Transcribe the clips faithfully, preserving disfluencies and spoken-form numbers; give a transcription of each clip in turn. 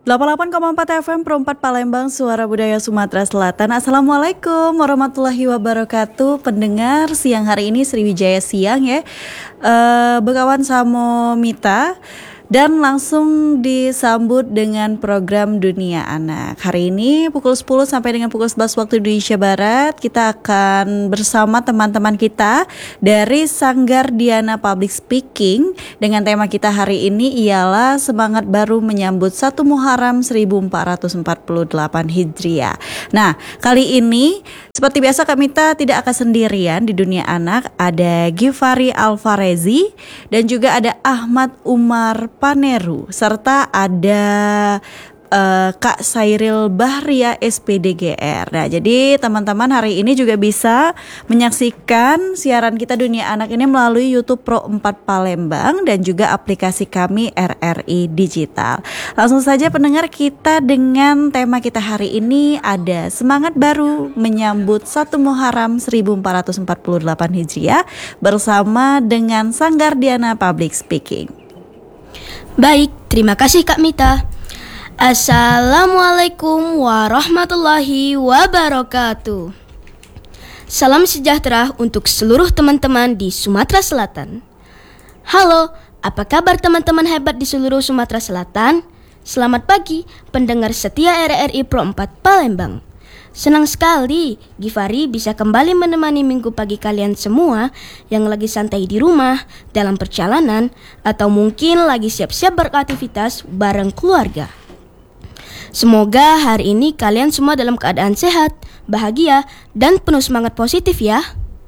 delapan puluh delapan koma empat F M Pro empat Palembang, Suara Budaya Sumatera Selatan. Assalamualaikum warahmatullahi wabarakatuh. Pendengar, siang hari ini Sriwijaya Siang ya, uh, Begawan Samo Mita. Dan langsung disambut dengan program Dunia Anak. Hari ini pukul sepuluh sampai dengan pukul sebelas waktu Indonesia Barat, kita akan bersama teman-teman kita dari Sanggar Diana Public Speaking. Dengan tema kita hari ini ialah semangat baru menyambut satu Muharram seribu empat ratus empat puluh delapan Hijriah. Nah, kali ini seperti biasa Kak Mita tidak akan sendirian di Dunia Anak. Ada Gifari Alfarezi dan juga ada Ahmad Umar Paneru, serta ada uh, Kak Sairil Bahria S P D G R. Nah, jadi teman-teman hari ini juga bisa menyaksikan siaran kita Dunia Anak ini melalui YouTube Pro empat Palembang dan juga aplikasi kami R R I Digital. Langsung saja pendengar, kita dengan tema kita hari ini ada semangat baru menyambut satu Muharram seribu empat ratus empat puluh delapan Hijriah bersama dengan Sanggar Diana Public Speaking. Baik, terima kasih Kak Mita. Assalamualaikum warahmatullahi wabarakatuh. Salam sejahtera untuk seluruh teman-teman di Sumatera Selatan. Halo, apa kabar teman-teman hebat di seluruh Sumatera Selatan? Selamat pagi pendengar setia R R I Pro empat Palembang. Senang sekali Gifari bisa kembali menemani minggu pagi kalian semua yang lagi santai di rumah, dalam perjalanan, atau mungkin lagi siap-siap beraktivitas bareng keluarga. Semoga hari ini kalian semua dalam keadaan sehat, bahagia, dan penuh semangat positif ya.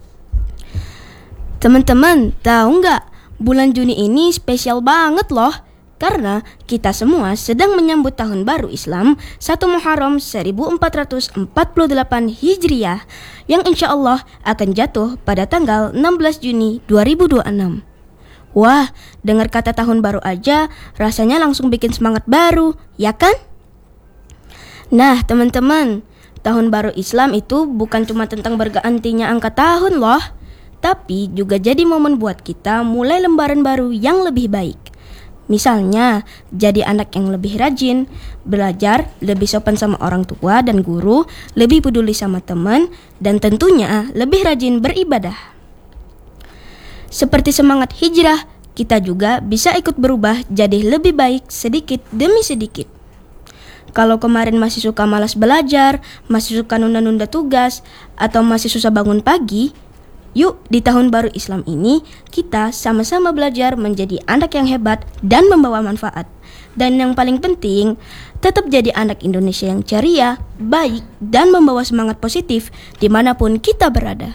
Teman-teman, tahu nggak? Bulan Juni ini spesial banget loh. Karena kita semua sedang menyambut tahun baru Islam satu Muharram seribu empat ratus empat puluh delapan Hijriah yang insya Allah akan jatuh pada tanggal enam belas Juni dua ribu dua puluh enam. Wah, dengar kata tahun baru aja rasanya langsung bikin semangat baru, ya kan? Nah teman-teman, tahun baru Islam itu bukan cuma tentang bergantinya angka tahun loh, tapi juga jadi momen buat kita mulai lembaran baru yang lebih baik. Misalnya, jadi anak yang lebih rajin, belajar, lebih sopan sama orang tua dan guru, lebih peduli sama teman, dan tentunya lebih rajin beribadah. Seperti semangat hijrah, kita juga bisa ikut berubah jadi lebih baik sedikit demi sedikit. Kalau kemarin masih suka malas belajar, masih suka nunda-nunda tugas, atau masih susah bangun pagi, yuk di tahun baru Islam ini kita sama-sama belajar menjadi anak yang hebat dan membawa manfaat. Dan yang paling penting, tetap jadi anak Indonesia yang ceria, baik, dan membawa semangat positif dimanapun kita berada.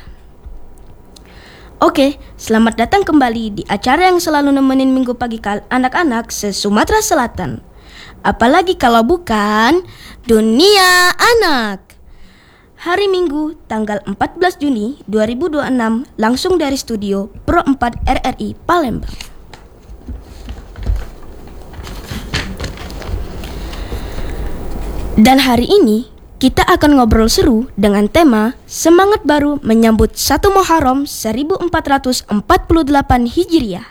Oke, selamat datang kembali di acara yang selalu nemenin minggu pagi kal anak-anak se-Sumatera Selatan. Apalagi kalau bukan Dunia Anak. Hari Minggu tanggal empat belas Juni dua ribu dua puluh enam langsung dari studio Pro empat R R I Palembang. Dan hari ini kita akan ngobrol seru dengan tema semangat baru menyambut satu Muharram seribu empat ratus empat puluh delapan Hijriah.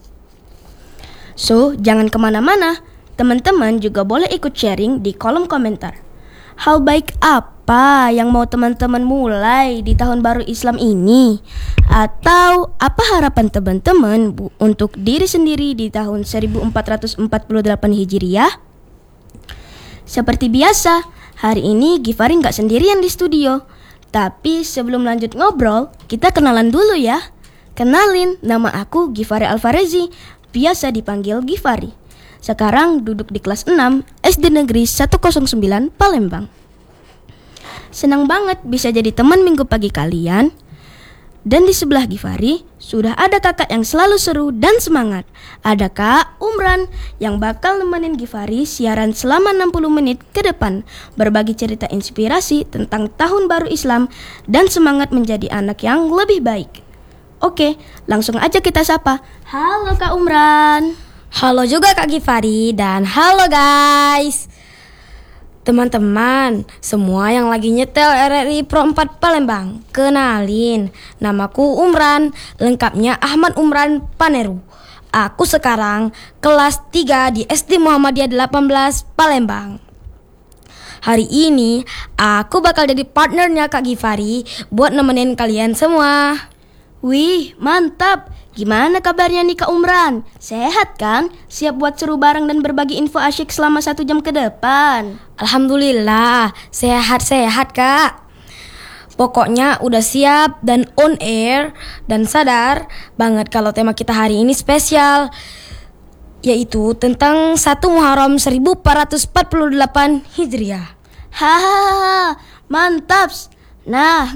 So, jangan kemana-mana, teman-teman juga boleh ikut sharing di kolom komentar. Hal baik apa yang mau teman-teman mulai di tahun baru Islam ini? Atau apa harapan teman-teman bu, untuk diri sendiri di tahun seribu empat ratus empat puluh delapan Hijriah? Seperti biasa, hari ini Gifari nggak sendirian di studio. Tapi sebelum lanjut ngobrol, kita kenalan dulu ya. Kenalin, nama aku Gifari Alfarezi, biasa dipanggil Gifari. Sekarang duduk di kelas enam S D Negeri seratus sembilan Palembang. Senang banget bisa jadi teman minggu pagi kalian. Dan di sebelah Gifari sudah ada kakak yang selalu seru dan semangat. Ada Kak Umran yang bakal nemenin Gifari siaran selama enam puluh menit ke depan, berbagi cerita inspirasi tentang tahun baru Islam dan semangat menjadi anak yang lebih baik. Oke, langsung aja kita sapa. Halo Kak Umran. Halo juga Kak Gifari dan halo guys. Teman-teman, semua yang lagi nyetel R R I Pro empat Palembang, kenalin, namaku Umran, lengkapnya Ahmad Umran Paneru. Aku sekarang kelas tiga di S D Muhammadiyah delapan belas Palembang. Hari ini aku bakal jadi partnernya Kak Givari buat nemenin kalian semua. Wih, mantap. Gimana kabarnya nih Kak Umran? Sehat kan? Siap buat seru bareng dan berbagi info asyik selama satu jam ke depan? Alhamdulillah, sehat-sehat Kak. Pokoknya udah siap dan on air dan sadar banget kalau tema kita hari ini spesial, yaitu tentang satu Muharram seribu empat ratus empat puluh delapan Hijriah. Hahaha, mantap. Nah,